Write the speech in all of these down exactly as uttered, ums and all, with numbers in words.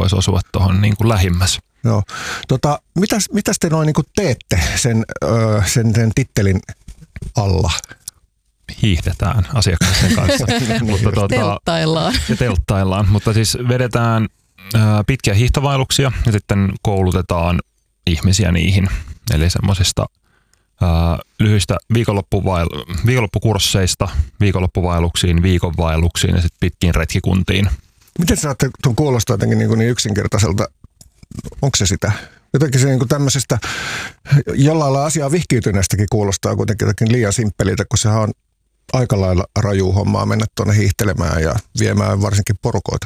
voisi osua tuohon niin kuin lähimmäs. Joo. Tota, mitäs, mitäs te noin niin kuin teette sen, öö, sen, sen tittelin alla? Hiihdetään asiakkaiden kanssa. mutta, tuota, telttaillaan. Ja telttaillaan, mutta siis vedetään ää, pitkiä hiihtovaelluksia ja sitten koulutetaan ihmisiä niihin. Eli semmoisista lyhyistä viikonloppuvael- viikonloppukursseista, viikonloppuvaelluksiin, viikonvaelluksiin ja sitten pitkiin retkikuntiin. Miten sä saatte tuon kuulostaa jotenkin niin, niin yksinkertaiselta? Onko se sitä? Jotenkin se niin kuin tämmöisestä jollain lailla asiaa vihkiytyneestäkin kuulostaa kuitenkin jotenkin liian simppeliltä, kun sehän on aika lailla raju hommaa mennä tuonne hiihtelemään ja viemään varsinkin porukoita.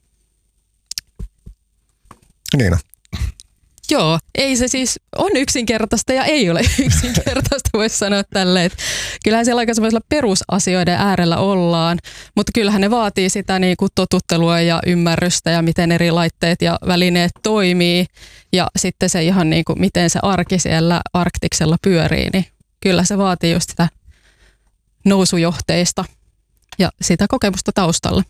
Niina. Joo, ei se siis on yksinkertaista ja ei ole yksinkertaista, voisi sanoa tälleen. Että kyllähän siellä aika semmoisilla perusasioiden äärellä ollaan, mutta kyllähän ne vaatii sitä niin kuin totuttelua ja ymmärrystä ja miten eri laitteet ja välineet toimii. Ja sitten se ihan niin kuin miten se arki siellä Arktiksella pyörii, niin kyllä se vaatii just sitä nousujohteista ja sitä kokemusta taustalla.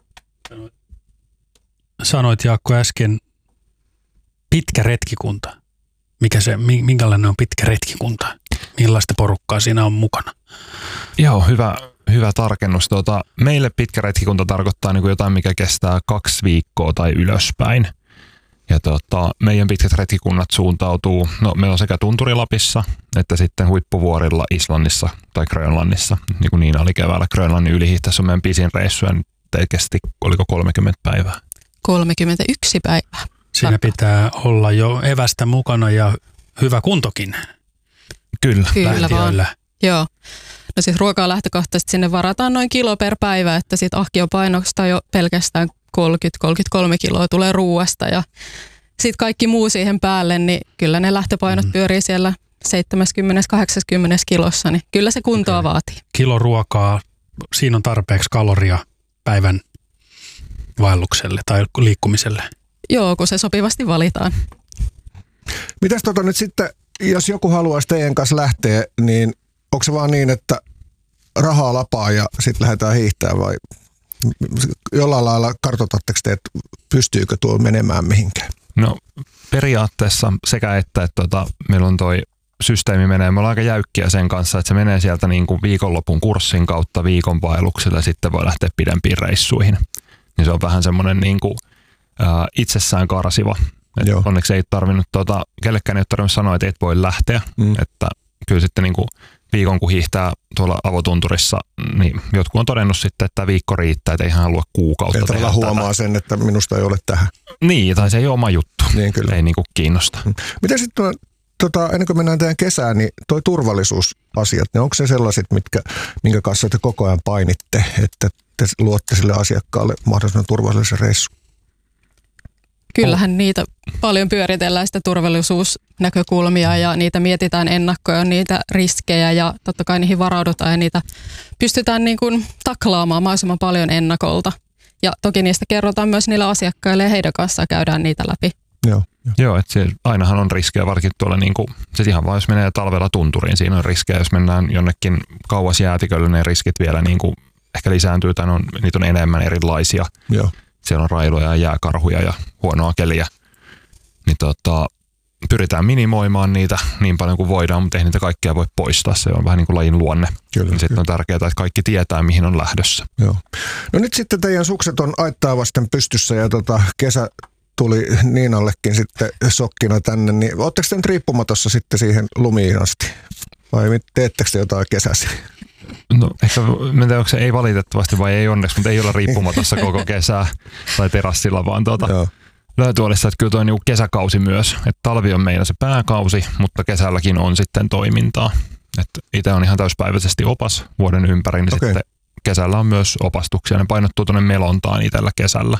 Sanoit Jaakko äsken, pitkä retkikunta. Mikä se, minkälainen on pitkä retkikunta? Millaista porukkaa siinä on mukana? Joo, hyvä, hyvä tarkennus. Tuota, meille pitkä retkikunta tarkoittaa niin kuin jotain, mikä kestää kaksi viikkoa tai ylöspäin. Ja tuota, meidän pitkät retkikunnat suuntautuu, no meillä on sekä Tunturilapissa että sitten huippuvuorilla Islannissa tai Grönlannissa. Niin kuin Niina oli keväällä Grönlannin ylihiihtässä on meidän pisin reissu ja nyt kesti, oliko kolmekymmentä päivää? kolmekymmentäyksi päivää. Siinä pitää olla jo evästä mukana ja hyvä kuntokin. Kyllä. Kyllä vaan. Joo. No siis ruokaa lähtökohtaisesti sinne varataan noin kilo per päivä, että sit ahkiopainosta jo pelkästään kolmekymmentä kolmekymmentäkolme kiloa tulee ruuasta ja sitten kaikki muu siihen päälle, niin kyllä ne lähtöpainot mm. pyörii siellä seitsemänkymmentä kahdeksankymmentä kilossa, niin kyllä se kuntoa okay. vaatii. Kilo ruokaa, siinä on tarpeeksi kaloria päivän vaellukselle tai liikkumiselle. Joo, kun se sopivasti valitaan. Mitäs tota nyt sitten, jos joku haluaisi teidän kanssa lähteä, niin onko se vaan niin, että rahaa lapaa ja sitten lähdetään hiihtämään vai jollain lailla kartoitatteko te, että pystyykö tuo menemään mihinkään? No periaatteessa sekä että, että tuota, meillä on toi systeemi menee, me ollaan aika jäykkiä sen kanssa, että se menee sieltä niin kuin viikonlopun kurssin kautta viikonvaellukselle ja sitten voi lähteä pidempiin reissuihin. Niin se on vähän semmoinen niin kuin ää, itsessään karsiva. Onneksi ei tarvinnut, tuota, kellekään ei ole tarvinnut sanoa, että et voi lähteä. Mm. Että kyllä sitten niin kuin viikon kun hiihtää tuolla avotunturissa, niin jotkut on todennut sitten, että viikko riittää, että ei ihan halua kuukautta tehdä tätä. Huomaa sen, että minusta ei ole tähän. Niin, tai se ei ole oma juttu. Niin, kyllä. Ei niin kuin kiinnosta. Mm. Miten sitten, tota, ennen kuin mennään teidän kesään, niin toi turvallisuusasiat, niin onko se sellaiset, mitkä, minkä kanssa te koko ajan painitte, että te luotte sille asiakkaalle mahdollisimman turvallisen reissun? Kyllähän niitä paljon pyöritellään sitä turvallisuusnäkökulmia ja niitä mietitään ennakkoon, niitä riskejä ja totta kai niihin varaudutaan ja niitä pystytään niin kuin taklaamaan mahdollisimman paljon ennakolta. Ja toki niistä kerrotaan myös niille asiakkaille ja heidän kanssaan käydään niitä läpi. Joo, jo. Joo, että se, ainahan on riskejä, varsinkin tuolla niin kuin, se ihan vaan jos menee talvella tunturiin, siinä on riskejä. Jos mennään jonnekin kauas jäätikölle, ne riskit vielä niin kuin ehkä lisääntyy tai on, niitä on enemmän erilaisia. Joo. Siellä on railoja ja jääkarhuja ja huonoa keliä. Niin tota, pyritään minimoimaan niitä niin paljon kuin voidaan, mutta ei niitä kaikkia voi poistaa. Se on vähän niin kuin lajin luonne. Kyllä, sitten kyllä. On tärkeää, että kaikki tietää, mihin on lähdössä. Joo. No nyt sitten teidän sukset on aittaa vasten pystyssä ja tota, kesä tuli Niinallekin sitten sokkina tänne. Niin ootteko te nyt riippumatossa sitten siihen lumiin asti? Vai teettekö te jotain kesäsi? No ehkä, en tiedä, onko se ei valitettavasti vai ei onneksi, mutta ei olla riippumatossa koko kesää tai terassilla, vaan tuota löytyolissa, että kyllä tuo niinku kesäkausi myös. Että talvi on meillä se pääkausi, mutta kesälläkin on sitten toimintaa. Että itse on ihan täyspäiväisesti opas vuoden ympäri, niin okay. Sitten kesällä on myös opastuksia. Ne painottuu tuonne melontaan itsellä kesällä.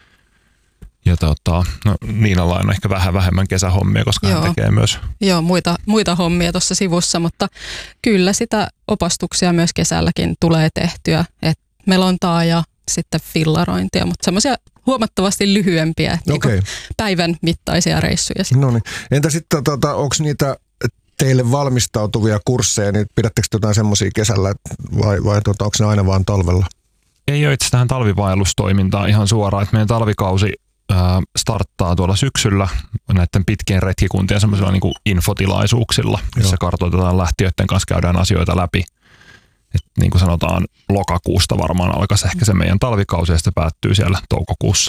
Ja tota, no Niinalla on ehkä vähän vähemmän kesähommia, koska Joo. hän tekee myös. Joo, muita, muita hommia tuossa sivussa, mutta kyllä sitä opastuksia myös kesälläkin tulee tehtyä. Et melontaa ja sitten fillarointia, mutta semmoisia huomattavasti lyhyempiä okay. niin päivän mittaisia reissuja. No niin. Entä sitten, tota, onko niitä teille valmistautuvia kursseja, niin pidättekö jotain semmoisia kesällä vai, vai tota, onko ne aina vaan talvella? Ei ole itse tähän talvivaellustoimintaan ihan suoraan, että meidän talvikausi ää, starttaa tuolla syksyllä näiden pitkien retkikuntien semmoisilla niin kuin infotilaisuuksilla, missä Joo. kartoitetaan lähtiöiden kanssa, käydään asioita läpi. Et niin kuin sanotaan, lokakuusta varmaan alkaisi ehkä se meidän talvikausi ja sitten päättyy siellä toukokuussa.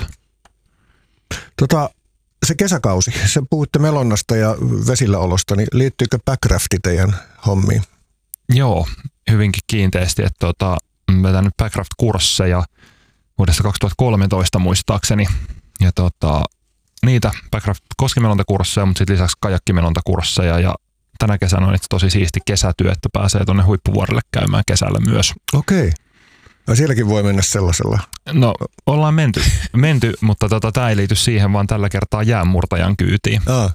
Tota, se kesäkausi, se puhuitte melonnasta ja vesilläolosta, niin liittyykö backrafti teidän hommiin? Joo, hyvinkin kiinteästi. Että tota, vetän nyt backraft-kursseja vuodesta kaksituhattakolmetoista muistaakseni. Ja tota, niitä backraft-koskimelontakursseja, mutta sitten lisäksi kajakkimelontakursseja. Ja tänä kesänä on itse tosi siisti kesätyö, että pääsee tuonne Huippuvuorelle käymään kesällä myös. Okei. Ja sielläkin voi mennä sellaisella. No, ollaan menty, menty mutta tota, tämä ei liity siihen, vaan tällä kertaa jäänmurtajan kyytiin. Aa.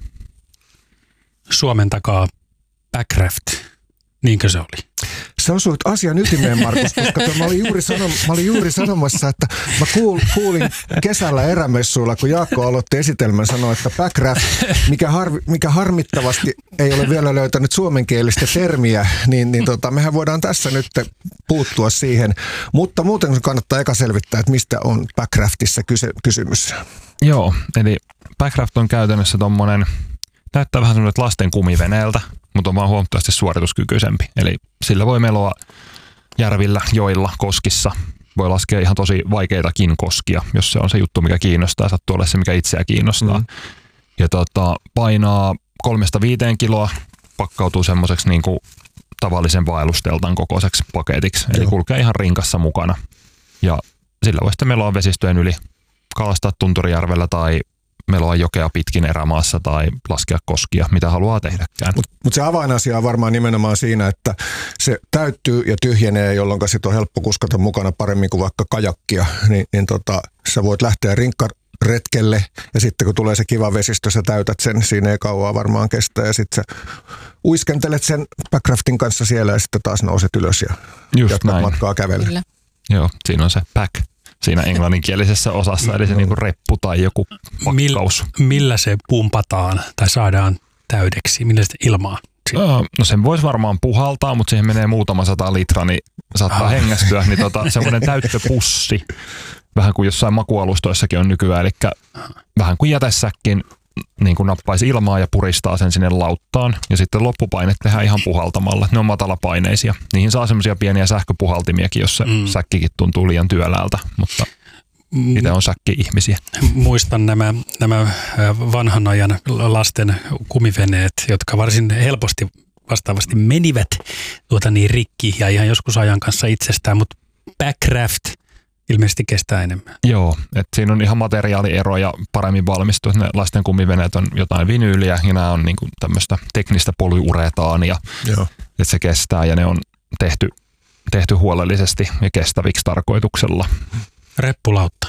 Suomen takaa backraft, niinkö se oli? Sä osuit asian ytimeen, Markus, koska mä olin, juuri sanom, mä olin juuri sanomassa, että mä kuul, kuulin kesällä erämessuilla, kun Jaakko aloitti esitelmän, sanoi, että backraft, mikä, harvi, mikä harmittavasti ei ole vielä löytänyt suomenkielistä termiä, niin, niin tota, mehän voidaan tässä nyt puuttua siihen. Mutta muuten kannattaa eka selvittää, että mistä on backraftissa kyse, kysymys. Joo, eli backraft on käytännössä tommonen, näyttää vähän semmoiset lasten kumiveneeltä, mutta on vaan huomattavasti suorituskykyisempi. Eli sillä voi meloa järvillä, joilla, koskissa. Voi laskea ihan tosi vaikeitakin koskia, jos se on se juttu, mikä kiinnostaa. Sattuu olla se, mikä itseä kiinnostaa. Mm. Ja tota, painaa kolmesta viiteen kiloa, pakkautuu semmoiseksi niin kuin tavallisen vaellusteltan kokoiseksi paketiksi. Eli Joo. kulkee ihan rinkassa mukana. Ja sillä voi sitten meloa vesistöjen yli, kalastaa Tunturijärvellä tai meloa jokea pitkin erämaassa tai laskea koskia, mitä haluaa tehdäkään. Mutta mut se avainasia on varmaan nimenomaan siinä, että se täyttyy ja tyhjenee, jolloin sit on helppo kuskata mukana paremmin kuin vaikka kajakkia. Ni, niin tota, sä voit lähteä rinkkaretkelle ja sitten kun tulee se kiva vesistö, sä täytät sen, siinä ei kauaa varmaan kestää ja sitten sä uiskentelet sen backraftin kanssa siellä ja sitten taas nouset ylös ja Just jatkat näin. matkaa kävellä. Kyllä. Joo, siinä on se back. Siinä englanninkielisessä osassa, eli se niinku reppu tai joku pakkaus. Mil, millä se pumpataan tai saadaan täydeksi? Millä se ilmaa? No sen voisi varmaan puhaltaa, mutta siihen menee muutama sata litraa, niin saattaa ah. hengästyä. Niin tota, semmoinen täyttöpussi, vähän kuin jossain makualustoissakin on nykyään, eli vähän kuin jätesäkkin niin kuin nappaisi ilmaa ja puristaa sen sinne lauttaan. Ja sitten loppupaine tehdään ihan puhaltamalla. Ne on matalapaineisia. Niihin saa semmoisia pieniä sähköpuhaltimiakin, jos se mm. säkkikin tuntuu liian työläältä, mutta itse on säkki-ihmisiä. Muistan nämä, nämä vanhan ajan lasten kumiveneet, jotka varsin helposti vastaavasti menivät tuota niin rikki ja ihan joskus ajan kanssa itsestään, mutta backraft ilmeisesti kestää enemmän. Joo, että siinä on ihan materiaaliero ja paremmin valmistu. Ne lasten kumiveneet on jotain vinyyliä ja nämä on niinku tämmöistä teknistä polyuretaania, Joo. että se kestää ja ne on tehty, tehty huolellisesti ja kestäviksi tarkoituksella. Reppulautta.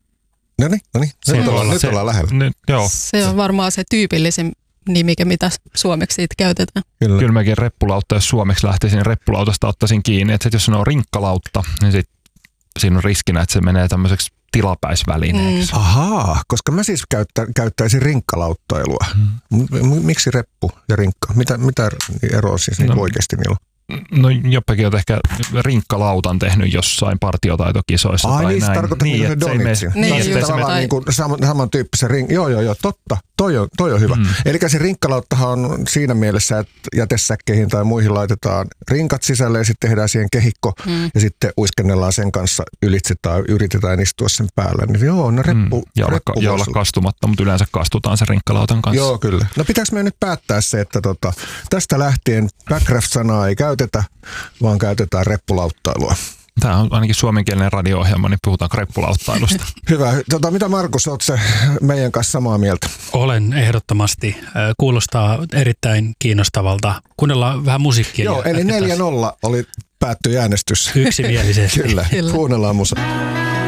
No niin, no niin. Nyt, ollaan, nyt ollaan lähellä. Nyt, joo. Se on varmaan se tyypillisin nimike, mitä suomeksi siitä käytetään. Kyllä, Kyllä mäkin reppulautta, jos suomeksi lähtisin, niin reppulautasta ottaisin kiinni. Että jos se on rinkkalautta, niin sit siinä on riskinä, että se menee tämmöiseksi tilapäisvälineeksi. Mm. Ahaa, koska mä siis käyttä, käyttäisin rinkkalauttailua. Mm. Miksi reppu ja rinkka? Mitä, mitä eroa siis no, oikeasti niillä on? No jopakin olet ehkä rinkkalautan tehnyt jossain partiotaitokisoissa. Ai tai niin, se näin. tarkoittaa niin, se donitsin. Niin, niin, tavallaan niin kuin samantyyppisen ring... Joo, joo, joo, totta. Toi on, toi on hyvä. Mm. Eli se rinkkalauttahan on siinä mielessä, että jätesäkkeihin tai muihin laitetaan rinkat sisälle ja sitten tehdään siihen kehikko mm. ja sitten uiskennellaan sen kanssa ylitse tai yritetään istua sen päällä. Niin joo, no reppu. Mm. Ja, reppu olla, ja olla kastumatta, mutta yleensä kastutaan sen rinkkalautan kanssa. Joo, kyllä. No pitääkö me nyt päättää se, että tota, tästä lähtien backraft-sanaa ei käytetä, vaan käytetään reppulauttailua. Tämä on ainakin suomenkielinen radio-ohjelma, niin puhutaan reppulauttailusta. Hyvä. Tota, mitä Markus, oletko se meidän kanssa samaa mieltä? Olen ehdottomasti. Kuulostaa erittäin kiinnostavalta. Kuunnellaan vähän musiikkia. Joo, eli neljä nolla oli päättyi äänestys. Yksimielisesti. Kyllä, kuunnellaan musa.